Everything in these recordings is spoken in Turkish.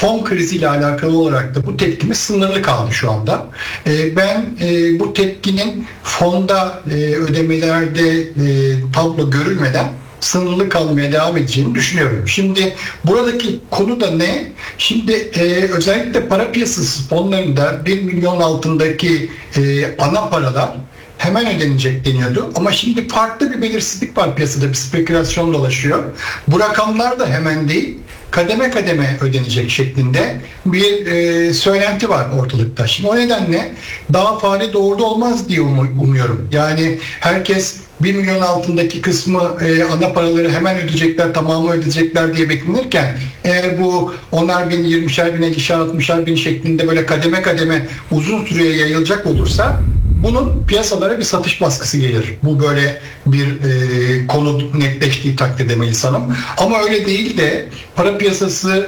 fon kriziyle alakalı olarak da bu tepkimiz sınırlı kaldı şu anda. Ben bu tepkinin fonda ödemelerde tablo görülmeden sınırlı kalmaya devam edeceğini düşünüyorum. Şimdi buradaki konu da ne? Şimdi özellikle para piyasası fonlarında 1 milyon altındaki ana paralar hemen ödenecek deniyordu. Ama şimdi farklı bir belirsizlik var piyasada, bir spekülasyon dolaşıyor. Bu rakamlar da hemen değil, kademe kademe ödenecek şeklinde bir söylenti var ortalıkta. Şimdi o nedenle daha fare doğurdu olmaz diye umuyorum. Yani herkes 1 milyon altındaki kısmı ana paraları hemen ödeyecekler, tamamı ödeyecekler diye beklenirken eğer bu 10'ar bin, 20'şer bin, 50'şer, 60'ar bin şeklinde böyle kademe kademe uzun süreye yayılacak olursa bunun piyasalara bir satış baskısı gelir. Bu böyle bir konu netleştiği takdirde Melis Hanım. Ama öyle değil de para piyasası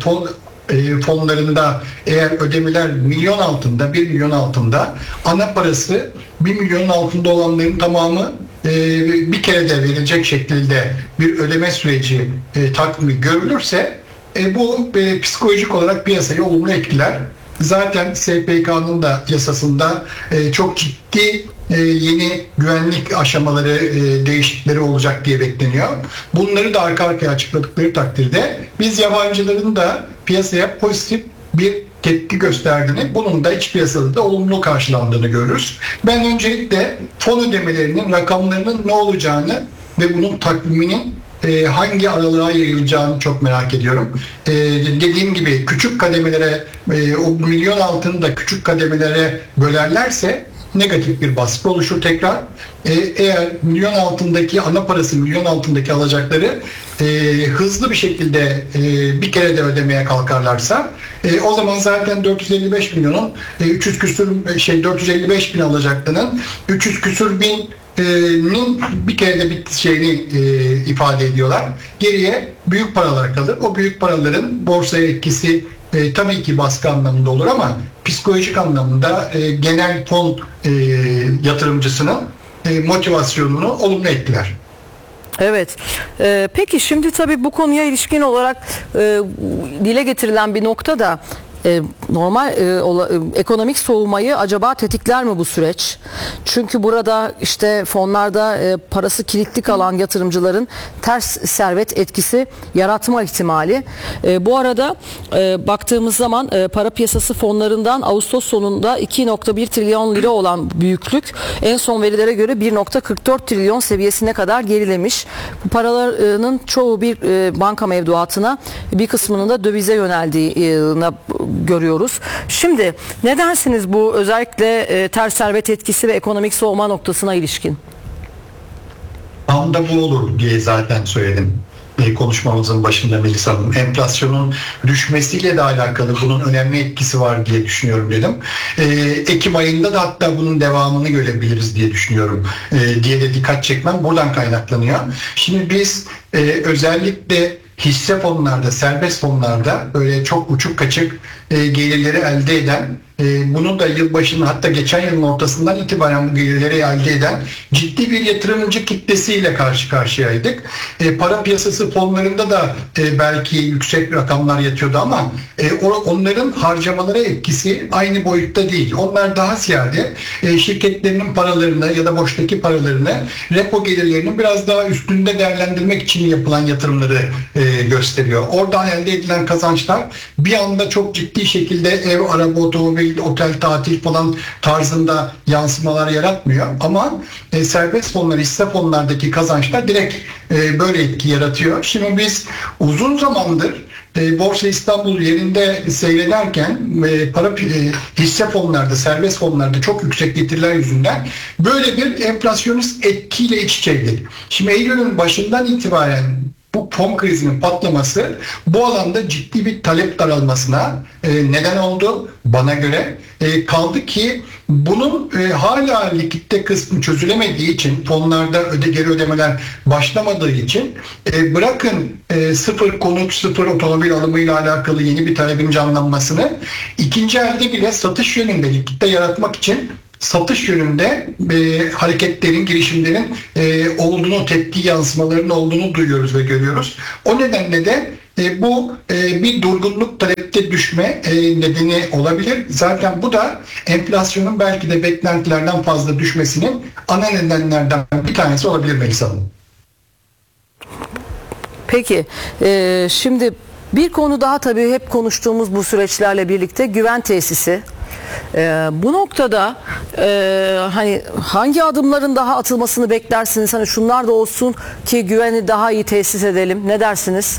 fonlarında eğer ödemeler milyon altında, 1 milyon altında, ana parası 1 milyonun altında olanların tamamı bir kere de verilecek şekilde bir ödeme süreci takvimi görülürse bu psikolojik olarak piyasayı olumlu etkiler. Zaten SPK'nın da yasasında çok ciddi yeni güvenlik aşamaları, değişiklikleri olacak diye bekleniyor. Bunları da arka arkaya açıkladıkları takdirde biz yabancıların da piyasaya pozitif bir tepki gösterdiğini, bunun da iç piyasada da olumlu karşılandığını görürüz. Ben öncelikle fon ödemelerinin rakamlarının ne olacağını ve bunun takviminin hangi aralığa yayılacağını çok merak ediyorum. Dediğim gibi küçük kademelere, o milyon altını da küçük kademelere bölerlerse negatif bir baskı oluşur tekrar. Eğer milyon altındaki ana parası, milyon altındaki alacakları hızlı bir şekilde bir kere de ödemeye kalkarlarsa o zaman zaten 455 milyonun 455 bin alacaklının 300 küsür bin bir kere de biteceğini ifade ediyorlar. Geriye büyük paralar kalır. O büyük paraların borsaya etkisi tabii ki baskı anlamında olur ama psikolojik anlamda genel fon yatırımcısının motivasyonunu olumlu etkiler. Evet. Peki şimdi tabii bu konuya ilişkin olarak dile getirilen bir nokta da normal ekonomik soğumayı acaba tetikler mi bu süreç? Çünkü burada işte fonlarda parası kilitli kalan yatırımcıların ters servet etkisi yaratma ihtimali. Bu arada baktığımız zaman para piyasası fonlarından Ağustos sonunda 2,1 trilyon lira olan büyüklük en son verilere göre 1,44 trilyon seviyesine kadar gerilemiş. Bu paraların çoğu bir banka mevduatına, bir kısmının da dövize yöneldiğine görüyoruz. Şimdi ne dersiniz bu özellikle ters servet etkisi ve ekonomik soğuma noktasına ilişkin? Tam da bu olur diye zaten söyledim konuşmamızın başında Melis Hanım. Enflasyonun düşmesiyle de alakalı bunun önemli etkisi var diye düşünüyorum dedim. Ekim ayında da hatta bunun devamını görebiliriz diye düşünüyorum diye de dikkat çekmem buradan kaynaklanıyor. Şimdi biz özellikle hisse fonlarda, serbest fonlarda böyle çok uçuk kaçık gelirleri elde eden, bunu da yılbaşının hatta geçen yılın ortasından itibaren bu gelirleri elde eden ciddi bir yatırımcı kitlesiyle karşı karşıyaydık. Para piyasası fonlarında da belki yüksek rakamlar yatıyordu ama onların harcamalara etkisi aynı boyutta değil. Onlar daha ziyade şirketlerinin paralarını ya da boştaki paralarını, repo gelirlerinin biraz daha üstünde değerlendirmek için yapılan yatırımları gösteriyor. Oradan elde edilen kazançlar bir anda çok ciddi şekilde ev, araba, otomobil, otel, tatil falan tarzında yansımalar yaratmıyor. Ama serbest fonlar, hisse fonlardaki kazançlar direkt böyle etki yaratıyor. Şimdi biz uzun zamandır Borsa İstanbul yerinde seyrederken hisse fonlarda, serbest fonlarda çok yüksek getiriler yüzünden böyle bir enflasyonist etkiyle iç içeydik. Şimdi Eylül'ün başından itibaren bu fon krizinin patlaması bu alanda ciddi bir talep daralmasına neden oldu bana göre. Kaldı ki bunun hala likitte kısmı çözülemediği için, fonlarda geri ödemeler başlamadığı için bırakın sıfır konut, sıfır otomobil alımıyla alakalı yeni bir talebin canlanmasını, ikinci elde bile satış yönünde likitte yaratmak için satış yönünde hareketlerin, girişimlerin olduğunu, tepki yansımalarının olduğunu duyuyoruz ve görüyoruz. O nedenle de bu bir durgunluk, talepte düşme nedeni olabilir. Zaten bu da enflasyonun belki de beklentilerden fazla düşmesinin ana nedenlerden bir tanesi olabilir Melisa Hanım. Peki, şimdi bir konu daha tabii hep konuştuğumuz bu süreçlerle birlikte güven tesisi. Bu noktada hani hangi adımların daha atılmasını beklersiniz? Hani şunlar da olsun ki güveni daha iyi tesis edelim. Ne dersiniz?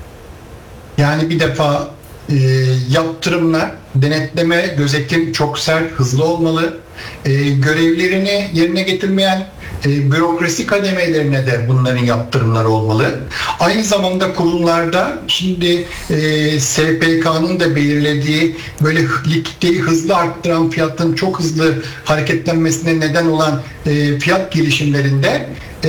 Yani bir defa yaptırımlar, denetleme, gözetim çok sert, hızlı olmalı. Görevlerini yerine getirmeyen bürokrasi kademelerine de bunların yaptırımları olmalı. Aynı zamanda kurumlarda şimdi SPK'nın da belirlediği böyle likiditeyi hızlı arttıran, fiyatın çok hızlı hareketlenmesine neden olan fiyat gelişimlerinde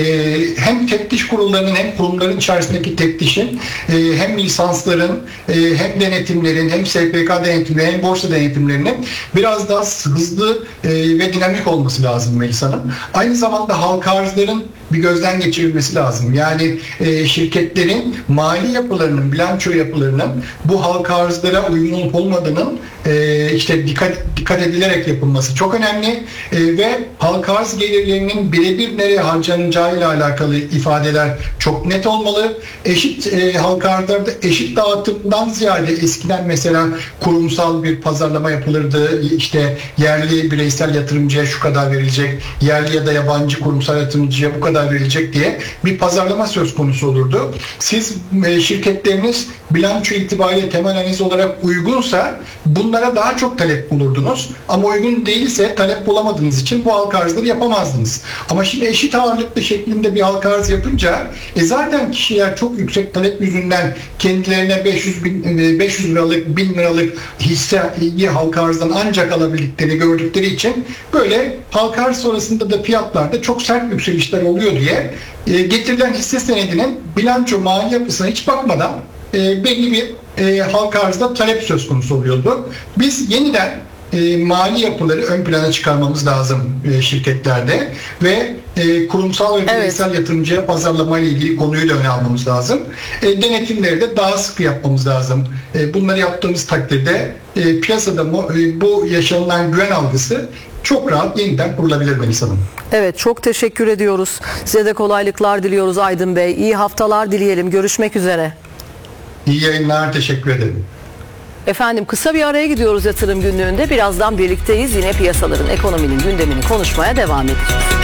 hem teftiş kurullarının hem kurumların içerisindeki teftişin hem lisansların hem denetimlerin hem SPK denetimleri hem borsa denetimlerinin biraz daha hızlı ve dinamik olması lazım Melisa Hanım. Aynı zamanda halka arzların bir gözden geçirilmesi lazım. Yani şirketlerin mali yapılarının, bilanço yapılarının bu halka arzlara uygun olup olmadığının işte dikkat edilerek yapılması çok önemli ve halka arz gelirlerinin birebir nereye harcanacağı ile alakalı ifadeler çok net olmalı. Eşit halka arzlarda eşit dağıtımdan ziyade eskiden mesela kurumsal bir pazarlama yapılırdı. İşte yerli bireysel yatırımcıya şu kadar verilecek, yerli ya da yabancı kurumsal yatırımcıya bu kadar verilecek diye bir pazarlama söz konusu olurdu. Siz şirketleriniz bilanço itibariyle temel analiz olarak uygunsa bunlara daha çok talep bulurdunuz. Ama uygun değilse talep bulamadığınız için bu halka arzları yapamazdınız. Ama şimdi eşit ağırlıklı şeklinde bir halka arz yapınca zaten kişiler çok yüksek talep yüzünden kendilerine 500 liralık, 1000 liralık hisseyi halka arzdan ancak alabildiklerini gördükleri için böyle halka arz sonrasında da fiyatlarda çok sert yükselişler oluyor diye getirilen hisse senedinin bilanço mali yapısına hiç bakmadan belli bir halka arzda talep söz konusu oluyordu. Biz yeniden mali yapıları ön plana çıkarmamız lazım şirketlerde ve kurumsal ve bireysel yatırımcıya pazarlama ile ilgili konuyu da öne almamız lazım. Denetimleri de daha sıkı yapmamız lazım. Bunları yaptığımız takdirde piyasada bu yaşanılan güven algısı çok rahat yeniden kurulabilir Melisa Hanım. Evet, çok teşekkür ediyoruz. Size de kolaylıklar diliyoruz Aydın Bey. İyi haftalar dileyelim. Görüşmek üzere. İyi yayınlar, teşekkür ederim. Efendim, kısa bir araya gidiyoruz yatırım günlüğünde. Birazdan birlikteyiz. Yine piyasaların, ekonominin gündemini konuşmaya devam edeceğiz.